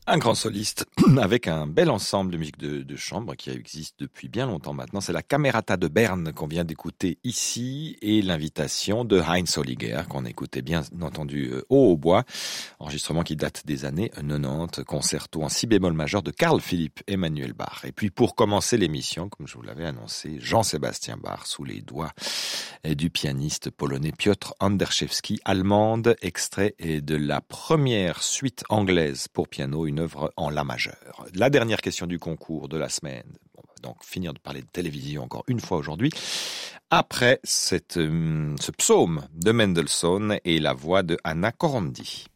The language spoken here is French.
Un grand soliste avec un bel ensemble de musique de chambre qui existe depuis bien longtemps maintenant. C'est la Camerata de Berne qu'on vient d'écouter ici et l'invitation de Heinz Holliger qu'on écoutait bien entendu au hautbois. Enregistrement qui date des années 90, concerto en si bémol majeur de Carl Philipp Emanuel Bach. Et puis pour commencer l'émission, comme je vous l'avais annoncé, Jean-Sébastien Bach sous les doigts du pianiste polonais Piotr Anderszewski, allemande, extrait de la première suite anglaise pour piano, une œuvre en la majeur. La dernière question du concours de la semaine. On va donc finir de parler de télévision encore une fois aujourd'hui. Après ce psaume de Mendelssohn et la voix de Anna Corandi.